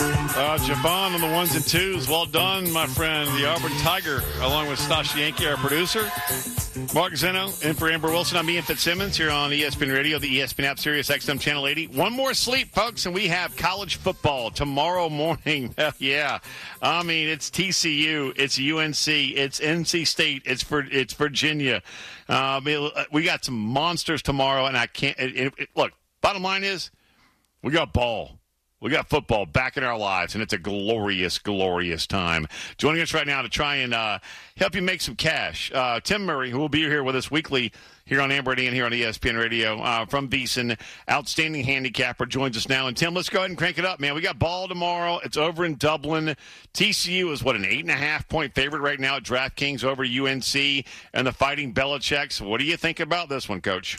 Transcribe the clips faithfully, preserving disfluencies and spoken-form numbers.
Uh, Javon on the ones and twos. Well done, my friend, the Auburn Tiger, along with Stash Yankee, our producer. Mark Zeno, in for Amber Wilson. I'm Ian Fitzsimmons here on E S P N Radio, the E S P N app, Sirius X M Channel eighty. One more sleep, folks, and we have college football tomorrow morning. Yeah. I mean, it's T C U, it's U N C, it's N C State, it's for it's Virginia. Uh, we got some monsters tomorrow, and I can't it, it, it, look, bottom line is we got ball. We got football back in our lives, and it's a glorious, glorious time. Joining us right now to try and uh, help you make some cash, uh, Tim Murray, who will be here with us weekly here on Amber and Ian here on E S P N Radio uh, from Beeson, outstanding handicapper, joins us now. And, Tim, let's go ahead and crank it up, man. We got ball tomorrow. It's over in Dublin. T C U is, what, an eight and a half point favorite right now at DraftKings over U N C and the Fighting Belichicks. What do you think about this one, Coach?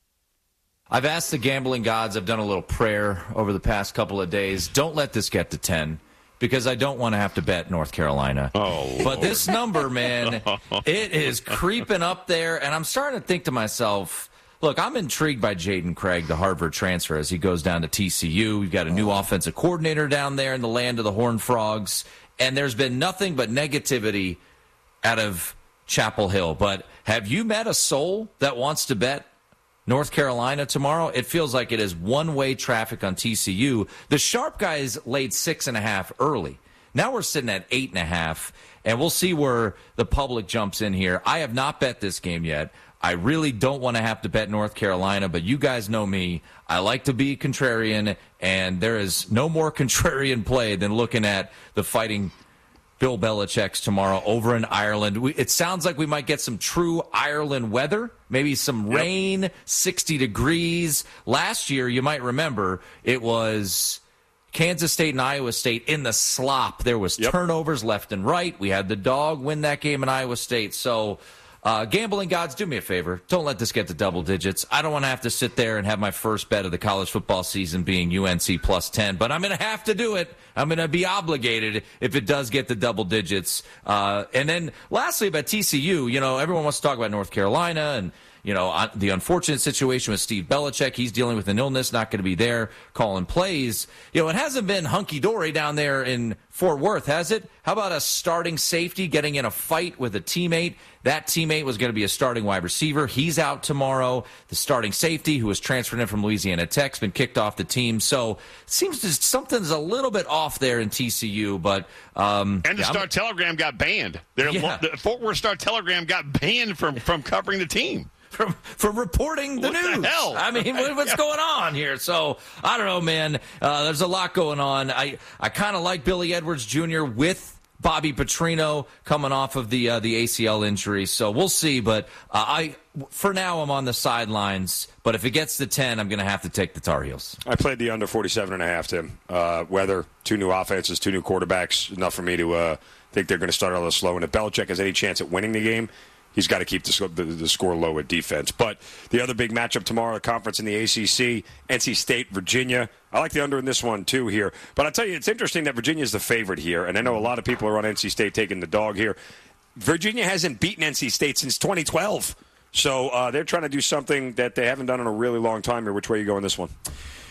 I've asked the gambling gods, I've done a little prayer over the past couple of days. Don't let this get to ten because I don't want to have to bet North Carolina. Oh, but Lord. This number, man, it is creeping up there. And I'm starting to think to myself, look, I'm intrigued by Jaden Craig, the Harvard transfer, as he goes down to T C U. We've got a new offensive coordinator down there in the land of the Horned Frogs. And there's been nothing but negativity out of Chapel Hill. But have you met a soul that wants to bet North Carolina tomorrow? It feels like it is one-way traffic on T C U. The sharp guys laid six and a half early. Now we're sitting at eight and a half, and we'll see where the public jumps in here. I have not bet this game yet. I really don't want to have to bet North Carolina, but you guys know me. I like to be contrarian, and there is no more contrarian play than looking at the Fighting Bill Belichick's tomorrow over in Ireland. We, it sounds like we might get some true Ireland weather, maybe some rain, yep. sixty degrees. Last year, you might remember, it was Kansas State and Iowa State in the slop. There was yep. turnovers left and right. We had the dog win that game in Iowa State. So, uh, gambling gods, do me a favor. Don't let this get to double digits. I don't want to have to sit there and have my first bet of the college football season being U N C plus ten, but I'm going to have to do it. I'm going to be obligated if it does get to double digits. Uh, and then lastly about T C U, you know, everyone wants to talk about North Carolina and, you know, the unfortunate situation with Steve Belichick. He's dealing with an illness, not going to be there calling plays. You know, it hasn't been hunky-dory down there in Fort Worth, has it? How about a starting safety getting in a fight with a teammate? That teammate was going to be a starting wide receiver. He's out tomorrow. The starting safety, who was transferred in from Louisiana Tech, has been kicked off the team. So it seems to, something's a little bit off there in T C U. But um, And the yeah, Star-Telegram got banned. Their, Yeah. The Fort Worth Star-Telegram got banned from, from covering the team. From, from reporting the what news. The hell? I mean, what, what's going on here? So, I don't know, man. Uh, there's a lot going on. I, I kind of like Billy Edwards Junior with Bobby Petrino coming off of the uh, the A C L injury. So, we'll see. But uh, I, for now, I'm on the sidelines. But if it gets to ten, I'm going to have to take the Tar Heels. I played the under forty-seven and a half, Tim. Uh, weather, two new offenses, two new quarterbacks. Enough for me to uh, think they're going to start a little slow. And if Belichick has any chance at winning the game, he's got to keep the, the, the score low at defense. But the other big matchup tomorrow, the conference in the A C C, N C State, Virginia. I like the under in this one, too, here. But I'll tell you, it's interesting that Virginia is the favorite here. And I know a lot of people are on N C State taking the dog here. Virginia hasn't beaten N C State since twenty twelve. So uh, they're trying to do something that they haven't done in a really long time here. Which way are you going this one?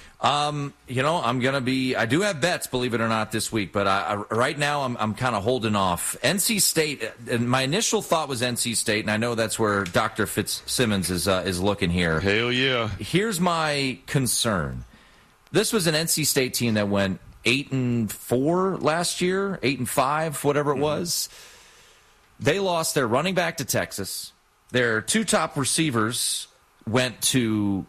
Um, you know, I'm going to be, I do have bets, believe it or not, this week, but I, I, right now I'm, I'm kind of holding off. N C State, and my initial thought was N C State, and I know that's where Doctor Fitzsimmons is, uh, is looking here. Hell yeah. Here's my concern. This was an N C State team that went eight and four last year, eight and five, whatever it was. They lost their running back to Texas. Their two top receivers went to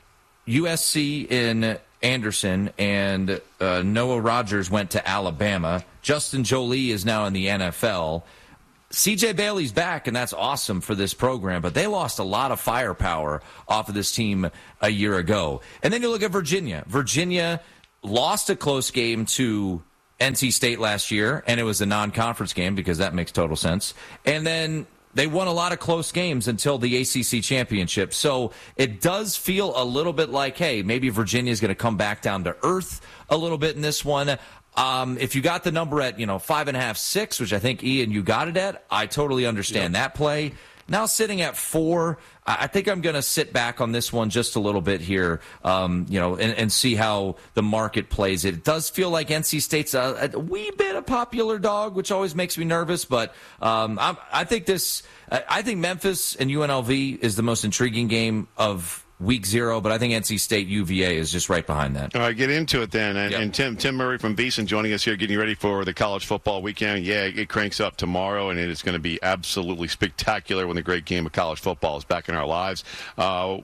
U S C in Anderson, and uh, Noah Rogers went to Alabama. Justin Jolie is now in the N F L. C J Bailey's back, and that's awesome for this program, but they lost a lot of firepower off of this team a year ago. And then you look at Virginia. Virginia lost a close game to N C State last year, and it was a non-conference game because that makes total sense. And then they won a lot of close games until the A C C championship. So it does feel a little bit like, hey, maybe Virginia's going to come back down to earth a little bit in this one. Um, if you got the number at, you know, five and a half, six, which I think, Ian, you got it at, I totally understand yep. that play. Now sitting at four, I think I'm going to sit back on this one just a little bit here, um, you know, and, and see how the market plays it. It does feel like N C State's a, a wee bit a popular dog, which always makes me nervous. But um, I, I think this, I think Memphis and U N L V is the most intriguing game of week zero, but I think N C State U V A is just right behind that. All right, get into it then. And, yep. and Tim Tim Murray from VEASAN joining us here, getting ready for the college football weekend. Yeah, it cranks up tomorrow, and it is going to be absolutely spectacular when the great game of college football is back in our lives. Uh,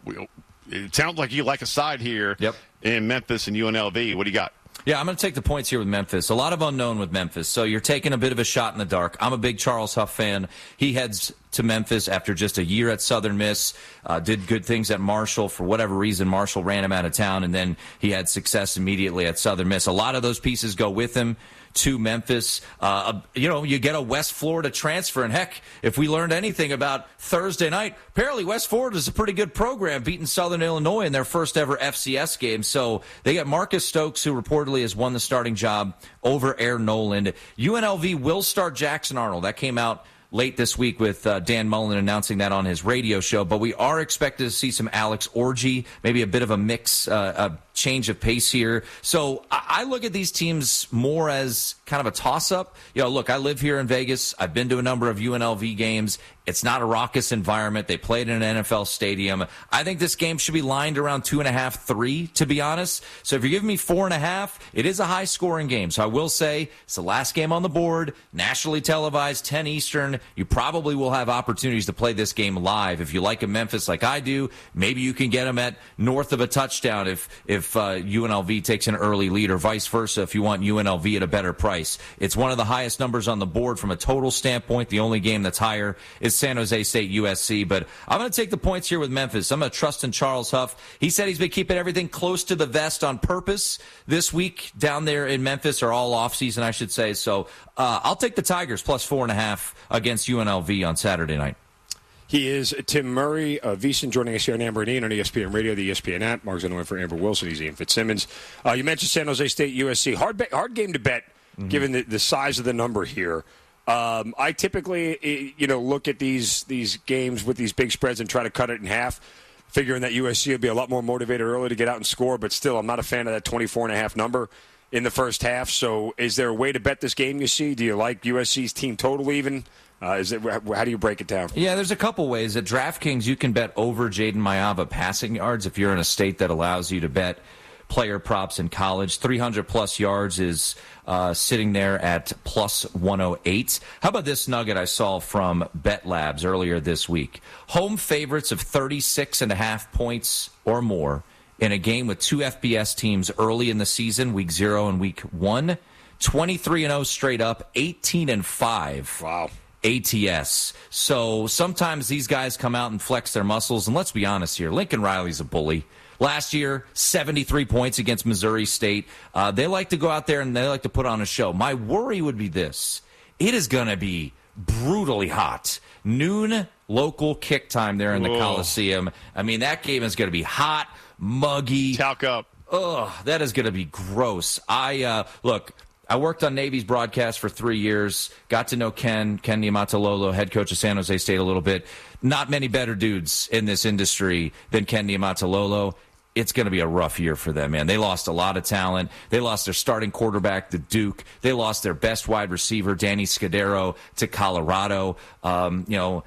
it sounds like you like a side here yep. in Memphis and U N L V. What do you got? Yeah, I'm going to take the points here with Memphis. A lot of unknown with Memphis, so you're taking a bit of a shot in the dark. I'm a big Charles Huff fan. He heads to Memphis after just a year at Southern Miss, uh, did good things at Marshall. For whatever reason, Marshall ran him out of town, and then he had success immediately at Southern Miss. A lot of those pieces go with him to Memphis. Uh, you know, you get a West Florida transfer, and heck, if we learned anything about Thursday night, apparently West Florida is a pretty good program, beating Southern Illinois in their first ever F C S game. So they got Marcus Stokes, who reportedly has won the starting job over Air Noland. U N L V will start Jackson Arnold. That came out late this week with uh, Dan Mullen announcing that on his radio show. But we are expected to see some Alex Orji, maybe a bit of a mix, uh, a change of pace here. So I, I look at these teams more as kind of a toss-up. You know, look, I live here in Vegas. I've been to a number of U N L V games. It's not a raucous environment. They played in an N F L stadium. I think this game should be lined around two and a half, three, to be honest. So if you're giving me four and a half, it is a high-scoring game. So I will say it's the last game on the board, nationally televised, ten Eastern. You probably will have opportunities to play this game live. If you like a Memphis like I do, maybe you can get them at north of a touchdown if if uh, U N L V takes an early lead, or vice versa if you want U N L V at a better price. It's one of the highest numbers on the board from a total standpoint. The only game that's higher is San Jose State U S C. But I'm going to take the points here with Memphis. I'm going to trust in Charles Huff. He said he's been keeping everything close to the vest on purpose this week down there in Memphis, or all offseason, I should say. So uh, I'll take the Tigers plus four and a half against U N L V on Saturday night. He is Tim Murray, uh, VEASAN, joining us here on Amber and Ian on E S P N Radio, the E S P N app. Mark Zenowin for Amber Wilson. He's Ian Fitzsimmons. Uh, you mentioned San Jose State, U S C. Hard, be- hard game to bet, mm-hmm. given the, the size of the number here. Um, I typically, you know, look at these these games with these big spreads and try to cut it in half, figuring that U S C would be a lot more motivated early to get out and score. But still, I'm not a fan of that twenty-four and a half number in the first half. So is there a way to bet this game, you see? Do you like U S C's team total even? Uh, is it, how do you break it down? Yeah, there's a couple ways. At DraftKings, you can bet over Jaden Mayava passing yards if you're in a state that allows you to bet player props in college. three hundred plus yards is uh, sitting there at plus one oh eight. How about this nugget I saw from Bet Labs earlier this week? Home favorites of thirty-six and a half points or more in a game with two F B S teams early in the season, week zero and week one. twenty-three and oh straight up, eighteen and five. Wow. A T S. So sometimes these guys come out and flex their muscles. And let's be honest here, Lincoln Riley's a bully. Last year, seventy-three points against Missouri State. Uh, they like to go out there and they like to put on a show. My worry would be this. It is going to be brutally hot. Noon local kick time there in the Whoa. Coliseum. I mean, that game is going to be hot, muggy. Talc up. Ugh, that is going to be gross. I, uh, look... I worked on Navy's broadcast for three years, got to know Ken, Ken Niumatalolo, head coach of San Jose State, a little bit. Not many better dudes in this industry than Ken Niumatalolo. It's going to be a rough year for them, man. They lost a lot of talent. They lost their starting quarterback, the Duke. They lost their best wide receiver, Danny Scudero, to Colorado. Um, you know,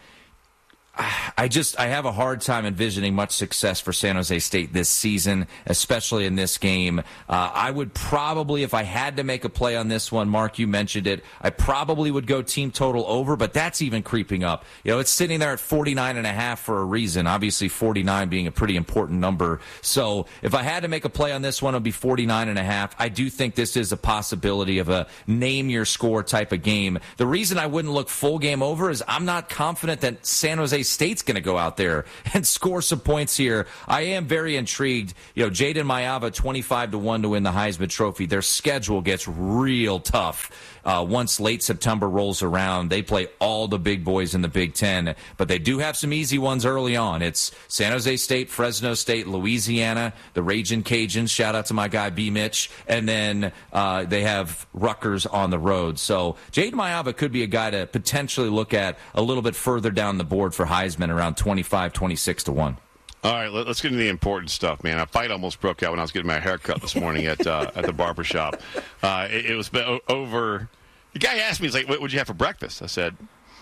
I just I have a hard time envisioning much success for San Jose State this season, especially in this game. Uh, I would probably, if I had to make a play on this one, Mark, you mentioned it, I probably would go team total over, but that's even creeping up. You know, it's sitting there at forty-nine and a half for a reason, obviously forty-nine being a pretty important number. So if I had to make a play on this one, it would be forty-nine and a half. I do think this is a possibility of a name your score type of game. The reason I wouldn't look full game over is I'm not confident that San Jose State's going to go out there and score some points here. I am very intrigued. You know, Jaden Mayava, twenty-five to one to win the Heisman Trophy. Their schedule gets real tough. Uh, once late September rolls around, they play all the big boys in the Big Ten, but they do have some easy ones early on. It's San Jose State, Fresno State, Louisiana, the Ragin' Cajuns. Shout out to my guy B. Mitch, and then uh, they have Rutgers on the road. So Jaden Mayava could be a guy to potentially look at a little bit further down the board for Heisman around twenty-five, twenty-six to one. All right, let, let's get into the important stuff, man. A fight almost broke out when I was getting my hair cut this morning at uh, at the barbershop. Uh, it, it was over. The guy asked me, he's like, what would you have for breakfast? I said,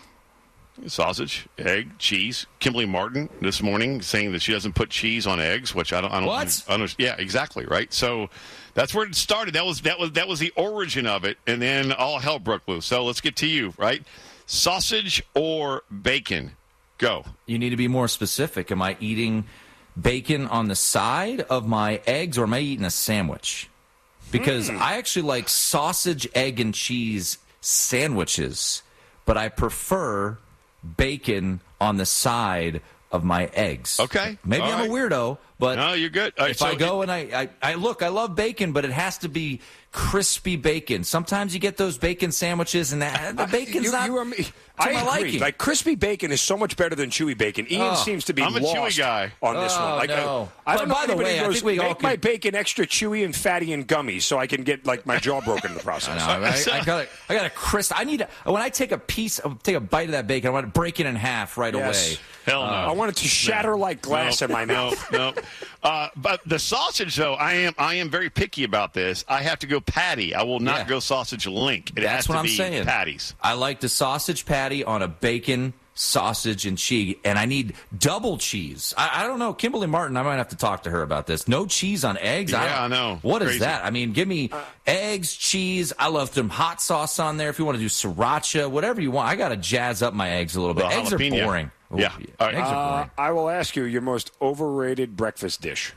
sausage, egg, cheese. Kimberly Martin this morning saying that she doesn't put cheese on eggs, which I don't. I don't what? Understand. Yeah, exactly. Right. So that's where it started. That was that was that was the origin of it, and then all hell broke loose. So let's get to you. Right, sausage or bacon? Go. You need to be more specific. Am I eating bacon on the side of my eggs, or am I eating a sandwich? Because mm. I actually like sausage, egg, and cheese sandwiches, but I prefer bacon on the side of my eggs. Okay. Maybe All I'm right. a weirdo, but no, you're good. Right, if so I go it, and I, I, I look, I love bacon, but it has to be crispy bacon. Sometimes you get those bacon sandwiches, and that, the bacon's you, not you are, to I my agree. liking. Like, crispy bacon is so much better than chewy bacon. Ian Oh, seems to be I'm a lost chewy guy. on this Oh, one. Like, no. I, I But don't know by the anybody way, who I goes, think we all make my could- bacon extra chewy and fatty and gummy so I can get like my jaw broken in the process. I, know, right? I got I got a crisp. I need a, when I take a piece, take a bite of that bacon, I want to break it in half right Yes. away. Hell no. I want it to shatter No. like glass no, in my mouth. No, no. Uh, but the sausage, though, I am I am very picky about this. I have to go patty. I will not Yeah. go sausage link. It That's has what to I'm be saying. patties. I like the sausage patty on a bacon, sausage, and cheese, and I need double cheese. I, I don't know. Kimberly Martin, I might have to talk to her about this. No cheese on eggs? Yeah, I, don't- I know. What is Crazy. that? I mean, give me eggs, cheese. I love some hot sauce on there if you want to do sriracha, whatever you want. I got to jazz up my eggs a little bit. Well, eggs jalapeno. are boring. Ooh, Yeah. All right. Eggs are Uh, boring. I will ask you your most overrated breakfast dish.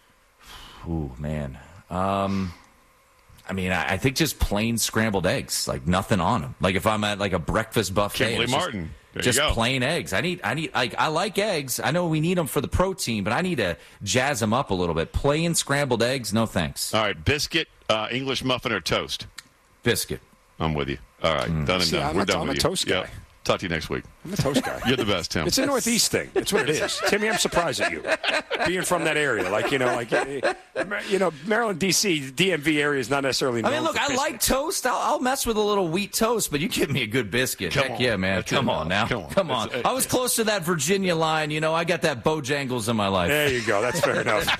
Ooh, man. Um, I mean, I, I think just plain scrambled eggs, like nothing on them. Like if I'm at like a breakfast buffet, Kimberly it's just- Martin. There just you go. plain eggs. I need, I need, like I like eggs. I know we need them for the protein, but I need to jazz them up a little bit. Plain scrambled eggs, no thanks. All right, biscuit, uh, English muffin, or toast? Biscuit. I'm with you. All right, done and See, done. I'm We're a- done I'm with a you. toast Yep. guy. Talk to you next week. I'm a toast guy. You're the best, Tim. It's a Northeast thing. It's what it is. Timmy, I'm surprised at you. Being from that area. Like, you know, like, you know, Maryland, D C, D M V area is not necessarily known I mean, look, for I like biscuits. toast. I'll, I'll mess with a little wheat toast, but you give me a good biscuit. Come Heck on. yeah, man. That's Come it. on now. Come on. Come on. It's- I was close to that Virginia line. You know, I got that Bojangles in my life. There you go. That's fair enough.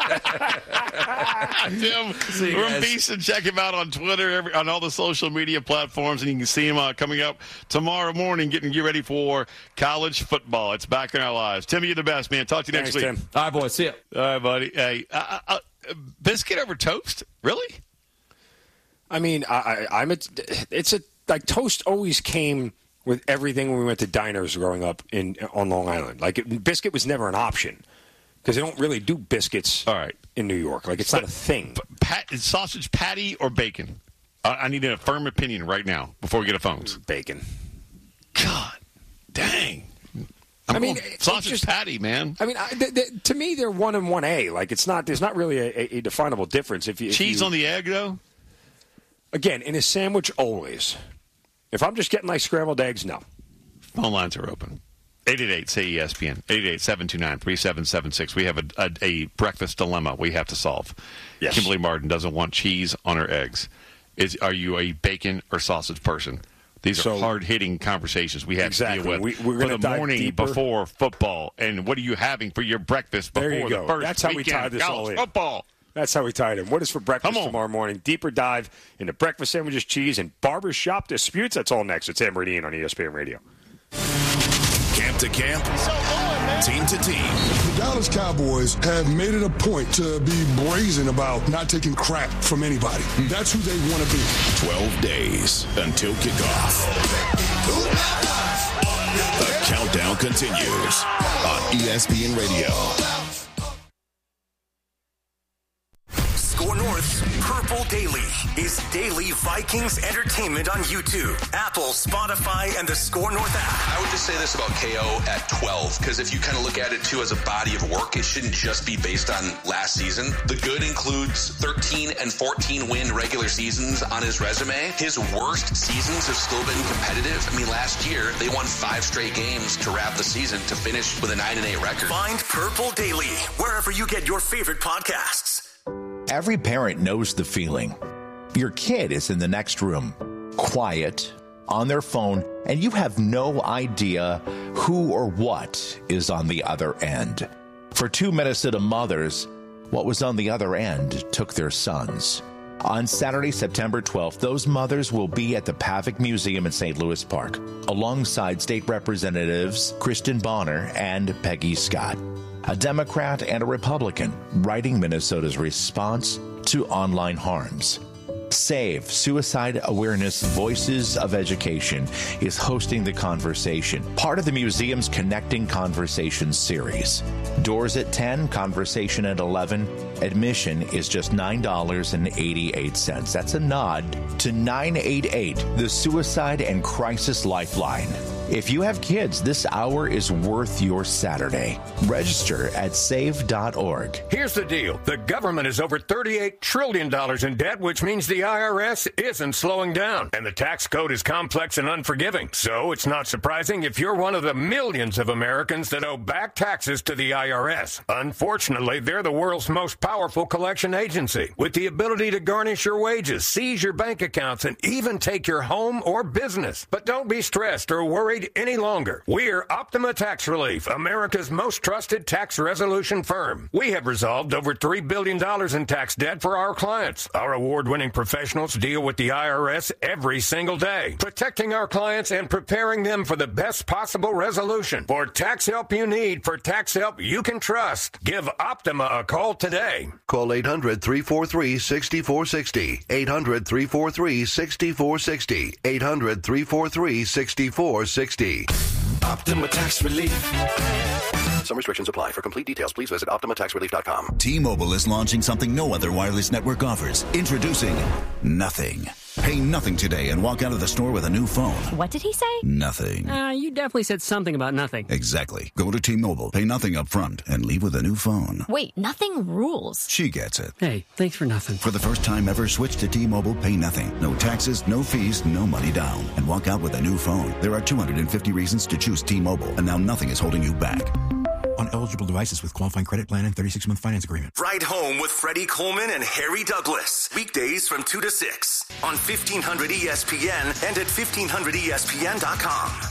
Tim See you from guys. Beeson. Check him out on Twitter, every, on all the social media platforms, and you can see him uh, coming up tomorrow morning, getting you ready for college football. It's back in our lives. Tim, you're the best, man. Talk to you Thanks, next week. Tim. All right, boys. See ya. All right, buddy. Hey, uh, uh, uh, biscuit over toast? Really? I mean, I, I, I'm a, it's a, like, toast always came with everything when we went to diners growing up in on Long Island. Like, it, biscuit was never an option because they don't really do biscuits All right. in New York. Like, it's not a thing. Pat, sausage patty or bacon? Uh, I need a firm opinion right now before we get a phones. Bacon. God dang. I'm I mean, going it's sausage just- patty, man. I mean, I, th- th- to me, they're one and one A. Like, it's not. There's not really a, a, a definable difference. If you if Cheese you, on the egg, though? again in a sandwich, always. If I'm just getting like scrambled eggs, no. Phone lines are open. eight eight eight, say E S P N. eight eight eight, seven two nine, three seven seven six. We have a, a, a breakfast dilemma we have to solve. Yes. Kimberly Martin doesn't want cheese on her eggs. Is Are you a bacon or sausage person? These are So- hard-hitting conversations we have Exactly. to deal with We- we're for gonna the dive morning deeper. before football. And what are you having for your breakfast before There you the go. first That's how we weekend tie of this all college in. football? That's how we tied him. What is for breakfast Come on. tomorrow morning? Deeper dive into breakfast sandwiches, cheese, and barbershop disputes. That's all next. It's Amber and Ian on E S P N Radio. Camp to camp, team to team. The Dallas Cowboys have made it a point to be brazen about not taking crap from anybody. That's who they want to be. twelve days until kickoff. The countdown continues on E S P N Radio. Score North's Purple Daily is daily Vikings entertainment on YouTube, Apple, Spotify, and the Score North app. I would just say this about K O at twelve, because if you kind of look at it, too, as a body of work, it shouldn't just be based on last season. The good includes thirteen and fourteen win regular seasons on his resume. His worst seasons have still been competitive. I mean, last year, they won five straight games to wrap the season to finish with a nine and eight record. Find Purple Daily wherever you get your favorite podcasts. Every parent knows the feeling. Your kid is in the next room, quiet, on their phone, and you have no idea who or what is on the other end. For two Minnesota mothers, what was on the other end took their sons. On Saturday, September twelfth, those mothers will be at the Pavic Museum in Saint Louis Park, alongside State Representatives Kristen Bonner and Peggy Scott, a Democrat and a Republican, writing Minnesota's response to online harms. SAVE, Suicide Awareness Voices of Education, is hosting the conversation, part of the museum's Connecting Conversations series. Doors at ten, conversation at eleven. Admission is just nine dollars and eighty-eight cents. That's a nod to nine eight eight, the Suicide and Crisis Lifeline. If you have kids, this hour is worth your Saturday. Register at save dot org. Here's the deal. The government is over thirty-eight trillion dollars in debt, which means the I R S isn't slowing down. And the tax code is complex and unforgiving. So it's not surprising if you're one of the millions of Americans that owe back taxes to the I R S. Unfortunately, they're the world's most powerful collection agency, with the ability to garnish your wages, seize your bank accounts, and even take your home or business. But don't be stressed or worried any longer. We're Optima Tax Relief, America's most trusted tax resolution firm. We have resolved over three billion dollars in tax debt for our clients. Our award-winning professionals deal with the I R S every single day, protecting our clients and preparing them for the best possible resolution. For tax help you need, for tax help you can trust, give Optima a call today. Call eight hundred, three four three, six four six zero. eight hundred, three four three, six four six zero. eight hundred, three four three, six four six zero. Optima Tax Relief. Some restrictions apply. For complete details, please visit optima tax relief dot com. T-Mobile is launching something no other wireless network offers. Introducing Nothing. Pay nothing today and walk out of the store with a new phone. What did he say? Nothing. Uh, you definitely said something about nothing. Exactly. Go to T-Mobile, pay nothing up front, and leave with a new phone. Wait, nothing rules. She gets it. Hey, thanks for nothing. For the first time ever, switch to T-Mobile, pay nothing. No taxes, no fees, no money down. And walk out with a new phone. There are two hundred fifty reasons to choose T-Mobile, and now nothing is holding you back. On eligible devices with qualifying credit plan and thirty-six month finance agreement. Ride Home with Freddie Coleman and Harry Douglas. Weekdays from two to six on fifteen hundred E S P N and at fifteen hundred E S P N dot com.